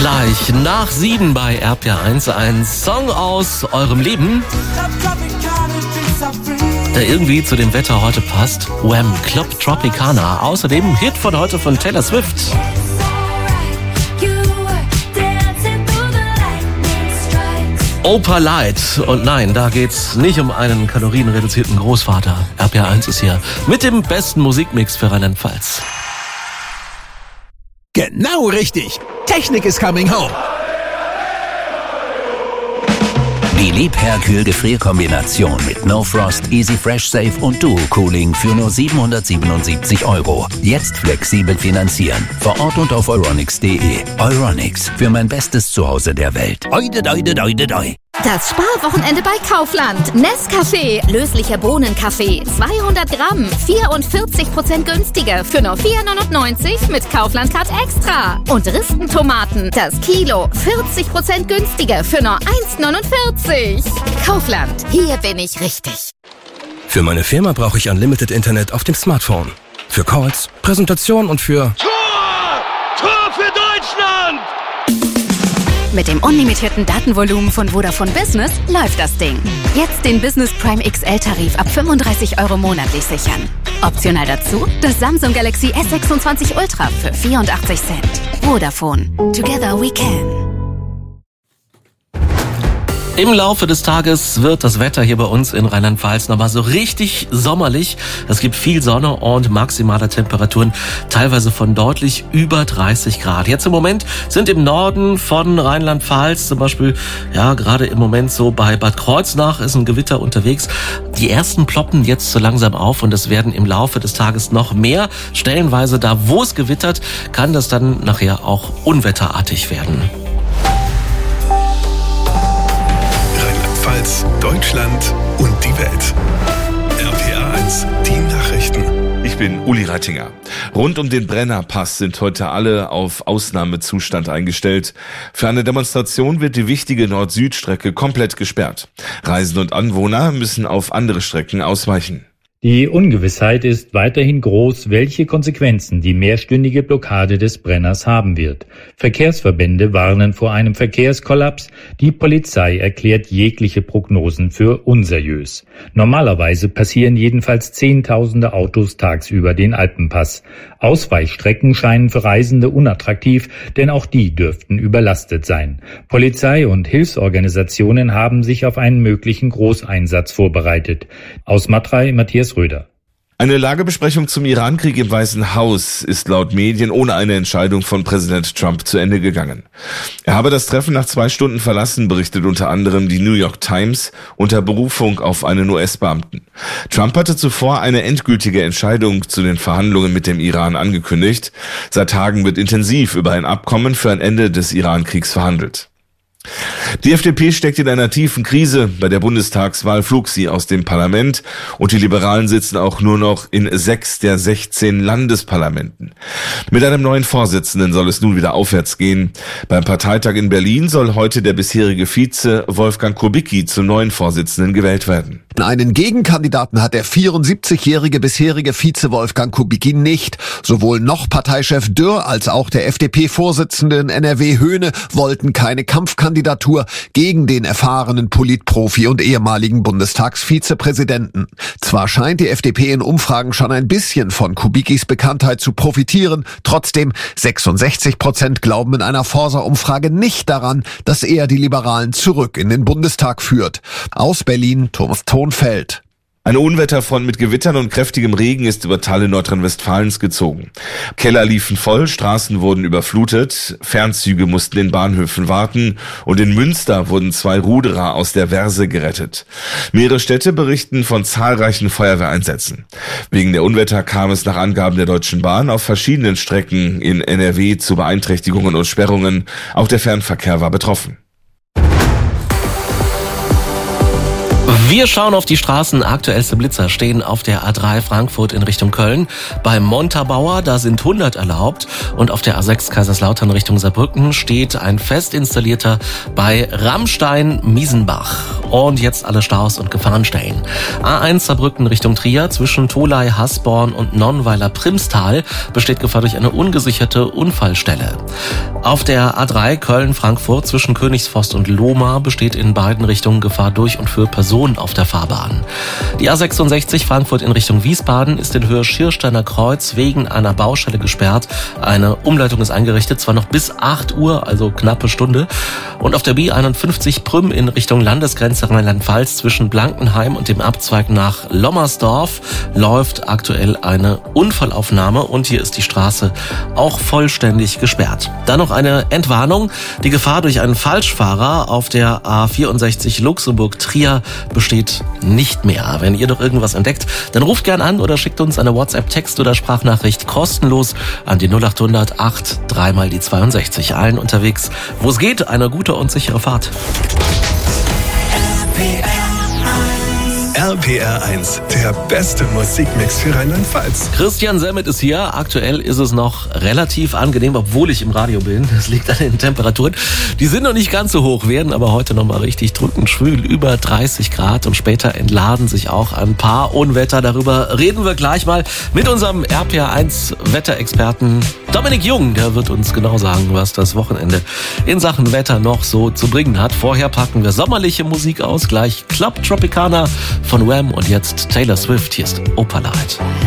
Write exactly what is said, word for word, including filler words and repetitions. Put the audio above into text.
Gleich nach sieben bei R P R eins ein Song aus eurem Leben, der irgendwie zu dem Wetter heute passt. Wham! Club Tropicana. Außerdem Hit von heute von Taylor Swift. Opa Light. Und nein, da geht's nicht um einen kalorienreduzierten Großvater. R P R eins ist hier mit dem besten Musikmix für Rheinland-Pfalz. Genau richtig. Technik is coming home. Die Liebherr-Kühl-Gefrier-Kombination mit No Frost, Easy Fresh Safe und Duo Cooling für nur siebenhundertsiebenundsiebzig Euro. Jetzt flexibel finanzieren. Vor Ort und auf euronics punkt de. Euronics, für mein bestes Zuhause der Welt. Oide, oide, oide, oide. Das Sparwochenende bei Kaufland. Nescafé, löslicher Bohnenkaffee, zweihundert Gramm, vierundvierzig Prozent günstiger für nur vier neunundneunzig mit Kaufland Card Extra. Und Ristentomaten, das Kilo, vierzig Prozent günstiger für nur eins neunundvierzig. Kaufland, hier bin ich richtig. Für meine Firma brauche ich Unlimited Internet auf dem Smartphone. Für Calls, Präsentation und für... Tor! Tor für Deutschland! Mit dem unlimitierten Datenvolumen von Vodafone Business läuft das Ding. Jetzt den Business Prime X L-Tarif ab fünfunddreißig Euro monatlich sichern. Optional dazu das Samsung Galaxy S sechsundzwanzig Ultra für vierundachtzig Cent. Vodafone. Together we can. Im Laufe des Tages wird das Wetter hier bei uns in Rheinland-Pfalz nochmal so richtig sommerlich. Es gibt viel Sonne und maximale Temperaturen teilweise von deutlich über dreißig Grad. Jetzt im Moment sind im Norden von Rheinland-Pfalz zum Beispiel, ja, gerade im Moment so bei Bad Kreuznach ist ein Gewitter unterwegs. Die ersten ploppen jetzt so langsam auf und es werden im Laufe des Tages noch mehr. Stellenweise da, wo es gewittert, kann das dann nachher auch unwetterartig werden. Deutschland und die Welt. R P R eins, die Nachrichten. Ich bin Uli Reitinger. Rund um den Brennerpass sind heute alle auf Ausnahmezustand eingestellt. Für eine Demonstration wird die wichtige Nord-Süd-Strecke komplett gesperrt. Reisende und Anwohner müssen auf andere Strecken ausweichen. Die Ungewissheit ist weiterhin groß, welche Konsequenzen die mehrstündige Blockade des Brenners haben wird. Verkehrsverbände warnen vor einem Verkehrskollaps. Die Polizei erklärt jegliche Prognosen für unseriös. Normalerweise passieren jedenfalls Zehntausende Autos tagsüber den Alpenpass. Ausweichstrecken scheinen für Reisende unattraktiv, denn auch die dürften überlastet sein. Polizei und Hilfsorganisationen haben sich auf einen möglichen Großeinsatz vorbereitet. Aus Matrei, Matthias Röder. Eine Lagebesprechung zum Irankrieg im Weißen Haus ist laut Medien ohne eine Entscheidung von Präsident Trump zu Ende gegangen. Er habe das Treffen nach zwei Stunden verlassen, berichtet unter anderem die New York Times unter Berufung auf einen U S-Beamten. Trump hatte zuvor eine endgültige Entscheidung zu den Verhandlungen mit dem Iran angekündigt. Seit Tagen wird intensiv über ein Abkommen für ein Ende des Irankriegs verhandelt. Die F D P steckt in einer tiefen Krise. Bei der Bundestagswahl flog sie aus dem Parlament und die Liberalen sitzen auch nur noch in sechs der sechzehn Landesparlamenten. Mit einem neuen Vorsitzenden soll es nun wieder aufwärts gehen. Beim Parteitag in Berlin soll heute der bisherige Vize Wolfgang Kubicki zum neuen Vorsitzenden gewählt werden. Einen Gegenkandidaten hat der vierundsiebzigjährige bisherige Vize Wolfgang Kubicki nicht. Sowohl noch Parteichef Dürr als auch der F D P-Vorsitzende in N R W Höhne wollten keine Kampfkandidatur gegen den erfahrenen Politprofi und ehemaligen Bundestagsvizepräsidenten. Zwar scheint die F D P in Umfragen schon ein bisschen von Kubickis Bekanntheit zu profitieren, trotzdem sechsundsechzig Prozent glauben in einer Forsa-Umfrage nicht daran, dass er die Liberalen zurück in den Bundestag führt. Aus Berlin, Thomas Thonfeld. Eine Unwetterfront mit Gewittern und kräftigem Regen ist über Teile Nordrhein-Westfalens gezogen. Keller liefen voll, Straßen wurden überflutet, Fernzüge mussten in Bahnhöfen warten und in Münster wurden zwei Ruderer aus der Verse gerettet. Mehrere Städte berichten von zahlreichen Feuerwehreinsätzen. Wegen der Unwetter kam es nach Angaben der Deutschen Bahn auf verschiedenen Strecken in N R W zu Beeinträchtigungen und Sperrungen. Auch der Fernverkehr war betroffen. Wir schauen auf die Straßen. Aktuellste Blitzer stehen auf der A drei Frankfurt in Richtung Köln. Bei Montabaur, da sind hundert erlaubt. Und auf der A sechs Kaiserslautern Richtung Saarbrücken steht ein fest installierter bei Rammstein-Miesenbach. Und jetzt alle Staus und Gefahrenstellen. A eins Saarbrücken Richtung Trier zwischen Tholey, Hasborn und Nonnweiler-Primstal besteht Gefahr durch eine ungesicherte Unfallstelle. Auf der A drei Köln-Frankfurt zwischen Königsforst und Lohmar besteht in beiden Richtungen Gefahr durch und für Personen auf der Fahrbahn. Die A sechsundsechzig Frankfurt in Richtung Wiesbaden ist in Höhe Schiersteiner Kreuz wegen einer Baustelle gesperrt. Eine Umleitung ist eingerichtet, zwar noch bis acht Uhr, also knappe Stunde. Und auf der B einundfünfzig Prüm in Richtung Landesgrenze Rheinland-Pfalz zwischen Blankenheim und dem Abzweig nach Lommersdorf läuft aktuell eine Unfallaufnahme und hier ist die Straße auch vollständig gesperrt. Dann noch eine Entwarnung. Die Gefahr durch einen Falschfahrer auf der A vierundsechzig Luxemburg-Trier besteht nicht mehr. Wenn ihr doch irgendwas entdeckt, dann ruft gern an oder schickt uns eine WhatsApp-Text- oder Sprachnachricht kostenlos an die null acht hundert acht drei mal die zweiundsechzig. Allen unterwegs, wo es geht, eine gute und sichere Fahrt. R P R eins, der beste Musikmix für Rheinland-Pfalz. Christian Semmet ist hier. Aktuell ist es noch relativ angenehm, obwohl ich im Radio bin. Das liegt an den Temperaturen. Die sind noch nicht ganz so hoch, werden aber heute noch mal richtig drückend schwül, über dreißig Grad. Und später entladen sich auch ein paar Unwetter. Darüber reden wir gleich mal mit unserem R P R eins Wetterexperten Dominik Jung. Der wird uns genau sagen, was das Wochenende in Sachen Wetter noch so zu bringen hat. Vorher packen wir sommerliche Musik aus. Gleich Club Tropicana von Wham und jetzt Taylor Swift. Hier ist Opalite.